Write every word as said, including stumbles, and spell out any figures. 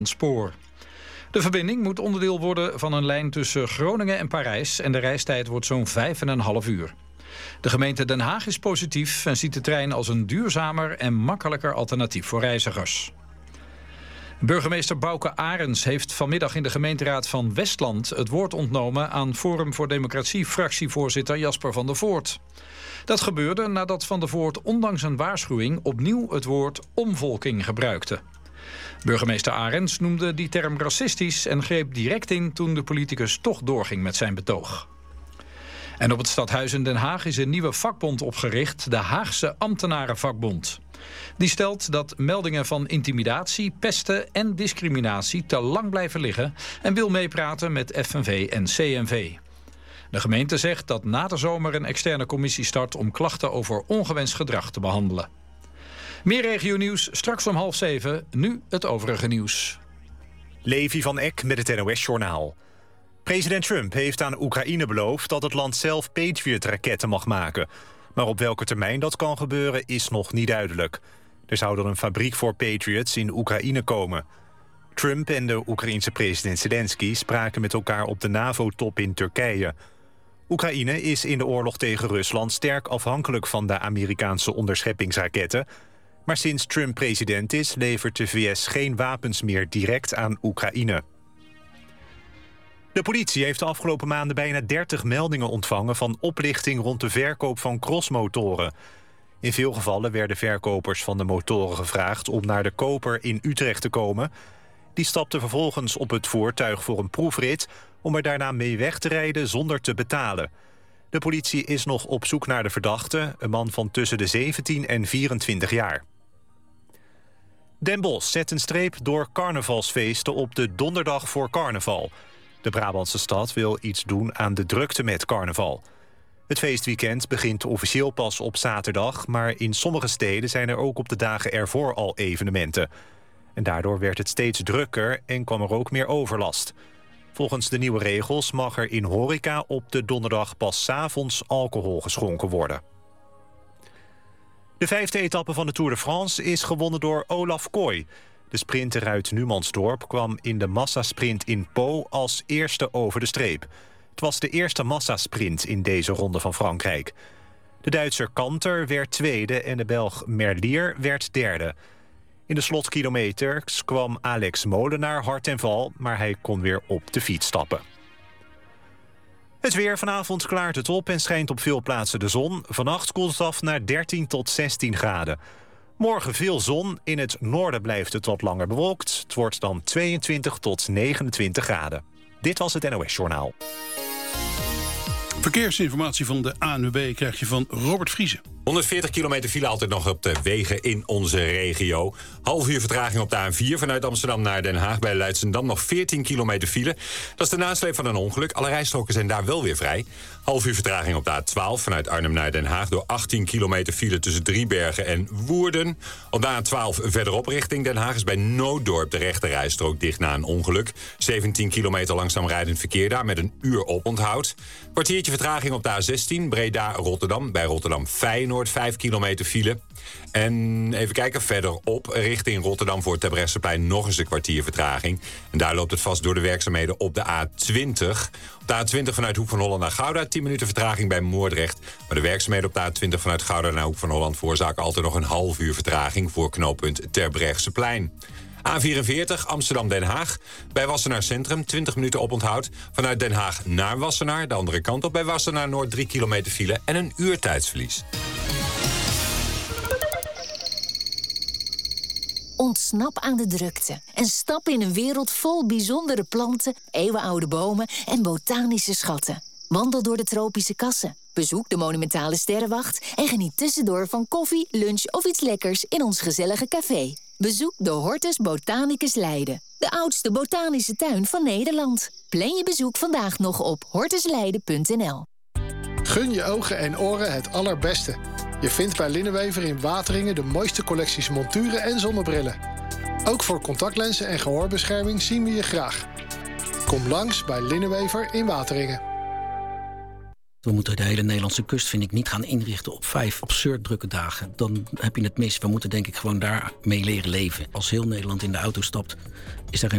spoor. De verbinding moet onderdeel worden van een lijn tussen Groningen en Parijs en de reistijd wordt zo'n vijf en een half uur. De gemeente Den Haag is positief en ziet de trein als een duurzamer en makkelijker alternatief voor reizigers. Burgemeester Bouke Arends heeft vanmiddag in de gemeenteraad van Westland het woord ontnomen aan Forum voor Democratie fractievoorzitter Jasper van der Voort. Dat gebeurde nadat Van der Voort ondanks een waarschuwing opnieuw het woord omvolking gebruikte. Burgemeester Arends noemde die term racistisch en greep direct in toen de politicus toch doorging met zijn betoog. En op het stadhuis in Den Haag is een nieuwe vakbond opgericht, de Haagse Ambtenarenvakbond. Die stelt dat meldingen van intimidatie, pesten en discriminatie te lang blijven liggen en wil meepraten met F N V en C N V. De gemeente zegt dat na de zomer een externe commissie start om klachten over ongewenst gedrag te behandelen. Meer regionieuws straks om half zeven, nu het overige nieuws. Levi van Eck met het N O S-journaal. President Trump heeft aan Oekraïne beloofd dat het land zelf Patriot-raketten mag maken. Maar op welke termijn dat kan gebeuren is nog niet duidelijk. Er zou dan een fabriek voor Patriots in Oekraïne komen. Trump en de Oekraïense president Zelensky spraken met elkaar op de NAVO-top in Turkije. Oekraïne is in de oorlog tegen Rusland sterk afhankelijk van de Amerikaanse onderscheppingsraketten. Maar sinds Trump president is, levert de V S geen wapens meer direct aan Oekraïne. De politie heeft de afgelopen maanden bijna dertig meldingen ontvangen van oplichting rond de verkoop van crossmotoren. In veel gevallen werden verkopers van de motoren gevraagd om naar de koper in Utrecht te komen. Die stapte vervolgens op het voertuig voor een proefrit om er daarna mee weg te rijden zonder te betalen. De politie is nog op zoek naar de verdachte, een man van tussen de zeventien en vierentwintig jaar. Den Bosch zet een streep door carnavalsfeesten op de donderdag voor carnaval. De Brabantse stad wil iets doen aan de drukte met carnaval. Het feestweekend begint officieel pas op zaterdag, maar in sommige steden zijn er ook op de dagen ervoor al evenementen. En daardoor werd het steeds drukker en kwam er ook meer overlast. Volgens de nieuwe regels mag er in horeca op de donderdag pas 's avonds alcohol geschonken worden. De vijfde etappe van de Tour de France is gewonnen door Olaf Kooi. De sprinter uit Numansdorp kwam in de massasprint in Po als eerste over de streep. Het was de eerste massasprint in deze ronde van Frankrijk. De Duitser Kanter werd tweede en de Belg Merlier werd derde. In de slotkilometers kwam Alex Molenaar hard ten val, maar hij kon weer op de fiets stappen. Het weer. Vanavond klaart het op en schijnt op veel plaatsen de zon. Vannacht koelt het af naar dertien tot zestien graden. Morgen veel zon. In het noorden blijft het wat langer bewolkt. Het wordt dan tweeëntwintig tot negenentwintig graden. Dit was het N O S-journaal. Verkeersinformatie van de A N W B krijg je van Robert Vriezen. honderdveertig kilometer file altijd nog op de wegen in onze regio. Half uur vertraging op de A N vier vanuit Amsterdam naar Den Haag. Bij Leidschendam nog veertien kilometer file. Dat is de nasleep van een ongeluk. Alle rijstroken zijn daar wel weer vrij. Half uur vertraging op de A twaalf vanuit Arnhem naar Den Haag... door achttien kilometer file tussen Driebergen en Woerden. Op de A twaalf verderop richting Den Haag is bij Nooddorp de rechte rijstrook dicht na een ongeluk. zeventien kilometer langzaam rijdend verkeer daar met een uur oponthoud. Kwartiertje vertraging op de A zestien Breda-Rotterdam. Bij Rotterdam-Feyenoord vijf kilometer file. En even kijken, verderop richting Rotterdam voor Terbrechtseplein nog eens een kwartier vertraging. En daar loopt het vast door de werkzaamheden op de A twintig. Op de A twintig vanuit Hoek van Holland naar Gouda, tien minuten vertraging bij Moordrecht. Maar de werkzaamheden op de A twintig vanuit Gouda naar Hoek van Holland veroorzaken altijd nog een half uur vertraging voor knooppunt Terbrechtseplein. A vierenveertig Amsterdam-Den Haag. Bij Wassenaar Centrum, twintig minuten oponthoud. Vanuit Den Haag naar Wassenaar, de andere kant op bij Wassenaar Noord, drie kilometer file en een uur tijdsverlies. Ontsnap aan de drukte en stap in een wereld vol bijzondere planten, eeuwenoude bomen en botanische schatten. Wandel door de tropische kassen, bezoek de monumentale sterrenwacht en geniet tussendoor van koffie, lunch of iets lekkers in ons gezellige café. Bezoek de Hortus Botanicus Leiden, de oudste botanische tuin van Nederland. Plan je bezoek vandaag nog op hortusleiden punt n l. Gun je ogen en oren het allerbeste. Je vindt bij Linnenwever in Wateringen de mooiste collecties monturen en zonnebrillen. Ook voor contactlenzen en gehoorbescherming zien we je graag. Kom langs bij Linnenwever in Wateringen. We moeten de hele Nederlandse kust, vind ik, niet gaan inrichten op vijf absurd drukke dagen. Dan heb je het mis. We moeten denk ik gewoon daarmee leren leven. Als heel Nederland in de auto stapt, is daar geen